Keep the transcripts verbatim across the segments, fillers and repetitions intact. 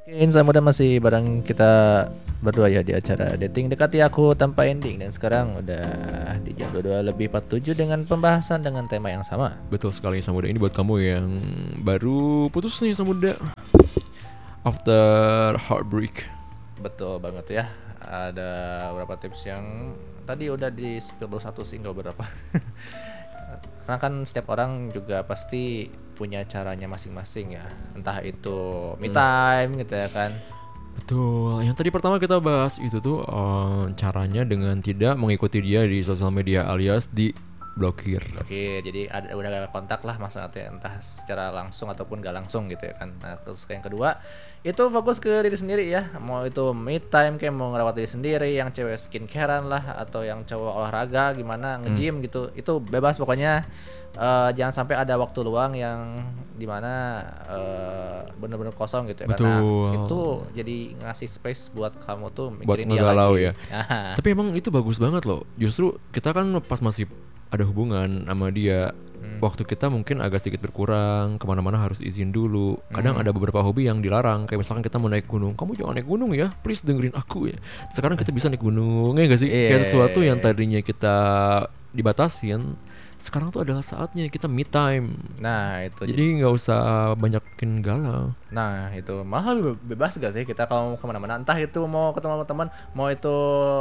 Insan muda masih bareng kita berdua ya di acara Dating Dekati Aku Tanpa Ending. Dan sekarang udah di jam dua puluh dua lebih empat puluh tujuh dengan pembahasan dengan tema yang sama. Betul sekali Samuda, ini buat kamu yang baru putus nih Samuda, after heartbreak. Betul banget ya. Ada beberapa tips yang tadi udah di spill baru satu single beberapa. Karena kan setiap orang juga pasti punya caranya masing-masing ya. Entah itu me time gitu ya kan. Betul, yang tadi pertama kita bahas itu tuh uh, caranya dengan tidak mengikuti dia di sosial media alias di blokir. Oke, jadi ada udah gak kontak lah maksudnya entah secara langsung ataupun gak langsung gitu ya kan. Nah, terus yang kedua itu fokus ke diri sendiri ya. Mau itu me time kayak mau ngerawat diri sendiri, yang cewek skincarean lah atau yang cowok olahraga gimana nge-gym gitu. Itu bebas pokoknya. Uh, jangan sampai ada waktu luang yang dimana uh, bener-bener kosong gitu ya. Betul. Karena itu jadi ngasih space buat kamu tuh Buat mikirin dia ngegalau lagi. ya. Tapi emang itu bagus banget loh. Justru kita kan pas masih ada hubungan sama dia, hmm. waktu kita mungkin agak sedikit berkurang, kemana-mana harus izin dulu. Kadang hmm. ada beberapa hobi yang dilarang, kayak misalkan kita mau naik gunung, kamu jangan naik gunung ya, please dengerin aku ya. Sekarang kita bisa naik gunung, ya gak sih? Yeah. Kayak sesuatu yang tadinya kita dibatasin, sekarang tuh adalah saatnya kita me time. Nah itu jadi nggak usah banyakin galau. Nah itu mahal bebas gak sih kita kalau kemana-mana, entah itu mau ketemu sama teman, mau itu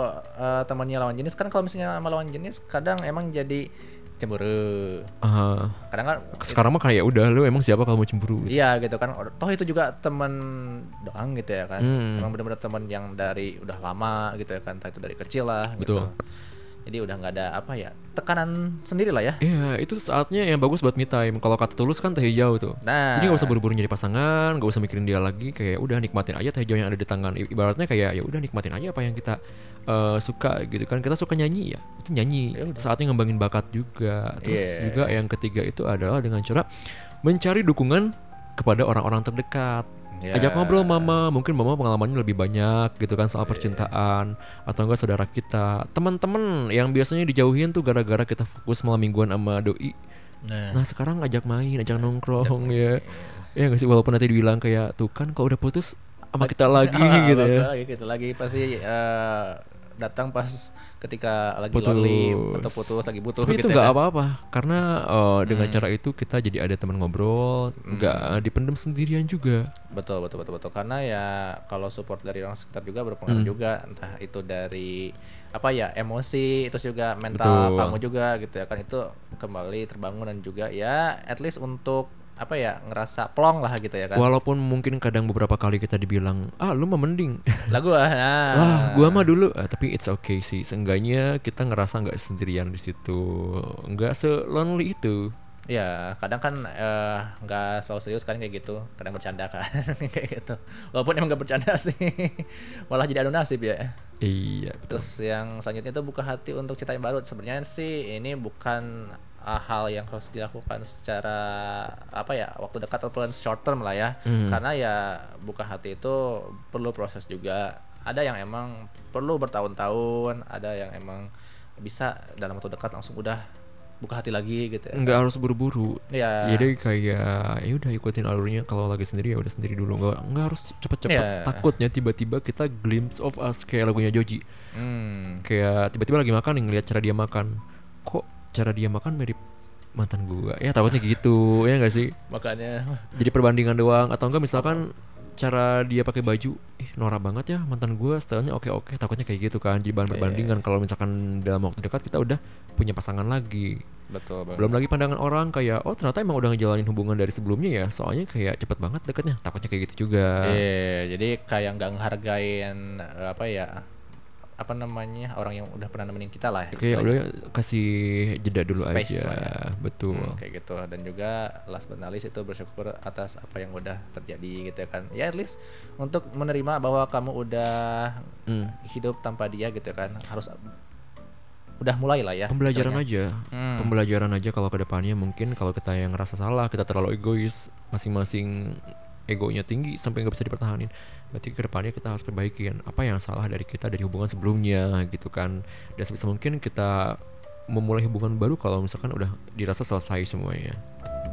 uh, temannya lawan jenis. Kan kalau misalnya sama lawan jenis kadang emang jadi cemburu. Uh, kadang kan sekarang mah kayak udah lu emang siapa kalau mau cemburu gitu. Iya gitu kan, toh itu juga teman doang gitu ya kan. hmm. Emang benar-benar teman yang dari udah lama gitu ya kan, entah itu dari kecil lah. Betul. Gitu. Jadi udah nggak ada apa ya, tekanan sendiri lah ya. Iya, itu saatnya yang bagus buat me time. Kalau kata Tulus kan teh hijau tuh. Nah, jadi nggak usah buru-buru nyari pasangan, nggak usah mikirin dia lagi. Kayak udah nikmatin aja teh hijau yang ada di tangan. Ibaratnya kayak ya udah nikmatin aja apa yang kita uh, suka gitu kan. Kita suka nyanyi ya, itu nyanyi. Yaudah. Saatnya ngembangin bakat juga. Terus yeah. juga yang ketiga itu adalah dengan cara mencari dukungan kepada orang-orang terdekat. Yeah. Ajak ngobrol mama, mungkin mama pengalamannya lebih banyak gitu kan soal yeah. percintaan, atau enggak saudara kita, teman-teman yang biasanya dijauhin tuh gara-gara kita fokus malam mingguan sama doi. Nah, nah sekarang ajak main, ajak nongkrong ajak ya. Ya nggak sih, walaupun nanti dibilang kayak tuh kan kalau udah putus sama kita lagi ah, gitu ya. Lagi gitu lagi pasti uh, datang pas ketika lagi putus. lonely atau putus lagi butuh. Tapi gitu itu nggak ya. apa-apa karena uh, dengan hmm. cara itu kita jadi ada teman ngobrol, nggak hmm. dipendam sendirian juga. Betul betul betul betul karena ya kalau support dari orang sekitar juga berpengaruh hmm. juga, entah itu dari apa ya emosi, terus juga mental betul. Kamu juga gitu ya kan, itu kembali terbangun dan juga ya at least untuk apa ya, ngerasa plong lah gitu ya kan. Walaupun mungkin kadang beberapa kali kita dibilang ah lu mah mending lah gua nah. Wah gua mah dulu ah, tapi it's okay sih, seenggaknya kita ngerasa nggak sendirian di situ, nggak se-lonely itu. Ya kadang kan nggak uh, selalu serius kan kayak gitu, kadang bercanda kan kayak gitu, walaupun emang nggak bercanda sih malah jadi adu nasib ya. Iya betul. Terus yang selanjutnya itu buka hati untuk cinta yang baru. Sebenarnya sih ini bukan uh, hal yang harus dilakukan secara apa ya, waktu dekat ataupun short term lah ya. hmm. Karena ya buka hati itu perlu proses juga. Ada yang emang perlu bertahun-tahun, ada yang emang bisa dalam waktu dekat langsung udah buka hati lagi gitu ya. Nggak harus buru-buru. Iya. Jadi kayak ya udah ikutin alurnya, kalau lagi sendiri ya udah sendiri dulu. Nggak nggak harus cepet-cepet. Ya. Takutnya tiba-tiba kita glimpse of us kayak lagunya Joji. Hmm. Kayak tiba-tiba lagi makan nih, ngeliat cara dia makan. Kok cara dia makan mirip mantan gua? Ya takutnya gitu, ya nggak sih? Makanya. Jadi perbandingan doang, atau enggak misalkan cara dia pakai baju, ih norak banget ya mantan gue, stylenya oke oke, takutnya kayak gitu kan, jadi bahan perbandingan. Kalau misalkan dalam waktu dekat kita udah punya pasangan lagi. Betul banget. Belum lagi pandangan orang kayak oh ternyata emang udah ngejalanin hubungan dari sebelumnya ya, soalnya kayak cepet banget deketnya, takutnya kayak gitu juga. Iya, yeah, jadi kayak nggak ngehargain apa ya, apa namanya, orang yang udah pernah nemenin kita lah. Kayak udah kasih jeda dulu space aja ya. Betul. Hmm, kayak gitu. Dan juga last but not least itu bersyukur atas apa yang udah terjadi gitu kan. Ya at least untuk menerima bahwa kamu udah hmm. hidup tanpa dia gitu kan. Harus udah mulai lah ya. Pembelajaran istilahnya. aja. Hmm. Pembelajaran aja kalau kedepannya mungkin kalau kita yang ngerasa salah, kita terlalu egois, masing-masing egonya tinggi sampai nggak bisa dipertahanin, berarti kedepannya kita harus perbaikin apa yang salah dari kita dari hubungan sebelumnya gitu kan. Dan sebisa mungkin kita memulai hubungan baru kalau misalkan udah dirasa selesai semuanya.